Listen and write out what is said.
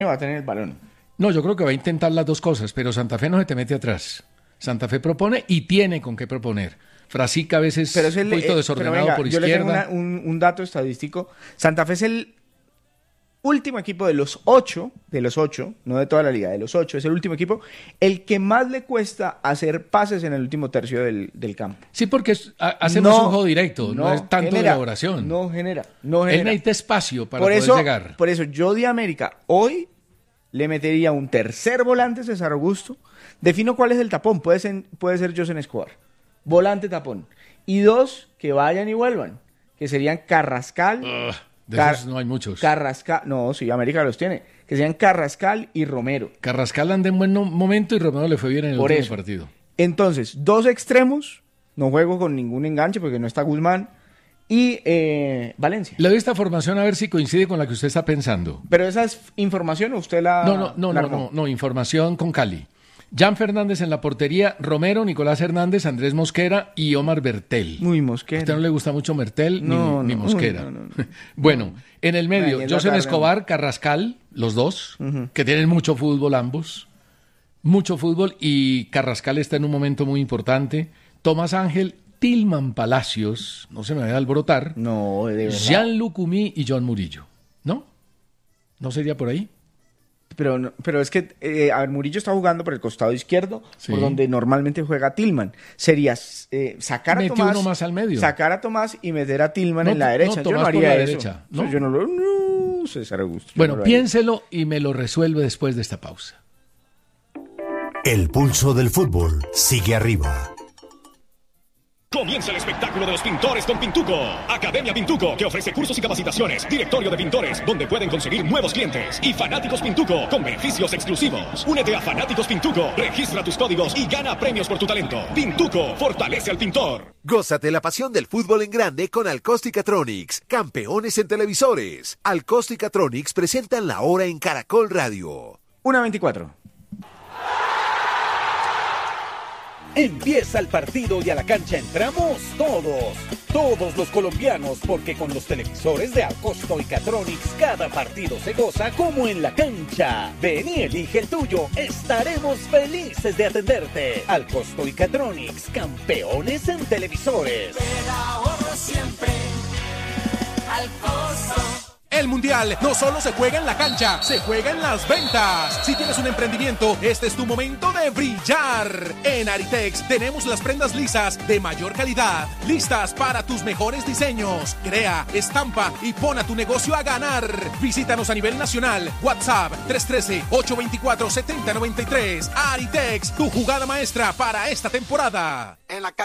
va a tener el balón. No, yo creo que va a intentar las dos cosas, pero Santa Fe no se te mete atrás. Santa Fe propone y tiene con qué proponer. Frasica a veces Pero es un poquito desordenado por yo izquierda. le tengo un dato estadístico. Santa Fe es el último equipo de los ocho, no de toda la liga, de los 8, es el último equipo, el que más le cuesta hacer pases en el último tercio del campo. Sí, porque hacemos un juego directo, no es tanto de elaboración. No genera. Él necesita espacio para poder llegar. Por eso yo de América hoy le metería un tercer volante, César Augusto. Defino cuál es el tapón, puede ser Josen Escobar. Volante tapón. Y 2 que vayan y vuelvan, que serían Carrascal. De esos no hay muchos. Carrascal, no, sí, América los tiene. Que sean Carrascal y Romero. Carrascal anda en buen momento y Romero le fue bien en el último partido. Entonces, 2 extremos, no juego con ningún enganche porque no está Guzmán, y Valencia. Le doy esta formación a ver si coincide con la que usted está pensando. ¿Pero esa es información o usted la...? No, información con Cali. Jan Fernández en la portería, Romero, Nicolás Hernández, Andrés Mosquera y Omar Bertel. Muy Mosquera. ¿A usted no le gusta mucho Bertel ni Mosquera? No. Bueno, en el medio, Josen Escobar, Carrascal, los dos, que tienen mucho fútbol ambos. Mucho fútbol y Carrascal está en un momento muy importante. Tomás Ángel, Tilman Palacios, no se me vaya a alborotar. No, de verdad. Jean Lucumí y John Murillo. ¿No? ¿No sería por ahí? Pero es que, Murillo está jugando por el costado izquierdo, sí, por donde normalmente juega Tilman. Sería sacar a Tomás, uno más al medio, sacar a Tomás y meter a Tilman en la derecha. Yo no haría eso. Yo no lo... No, César Augusto. Bueno, piénselo y me lo resuelve después de esta pausa. El pulso del fútbol sigue arriba. Comienza el espectáculo de los pintores con Pintuco. Academia Pintuco, que ofrece cursos y capacitaciones. Directorio de pintores, donde pueden conseguir nuevos clientes. Y Fanáticos Pintuco, con beneficios exclusivos. Únete a Fanáticos Pintuco, registra tus códigos y gana premios por tu talento. Pintuco, fortalece al pintor. Gózate la pasión del fútbol en grande con Alcóstica-Tronics, campeones en televisores. Alcóstica-Tronics presentan la hora en Caracol Radio. 1:24. Empieza el partido y a la cancha entramos todos los colombianos, porque con los televisores de Alcóstica-Tronics cada partido se goza como en la cancha. Ven y elige el tuyo, estaremos felices de atenderte. Alcóstica-Tronics, campeones en televisores. Pero ahorro siempre Alcosto. El Mundial no solo se juega en la cancha, se juega en las ventas. Si tienes un emprendimiento, este es tu momento de brillar. En Aritex tenemos las prendas lisas de mayor calidad, listas para tus mejores diseños. Crea, estampa y pon a tu negocio a ganar. Visítanos a nivel nacional. WhatsApp 313-824-7093. Aritex, tu jugada maestra para esta temporada. En la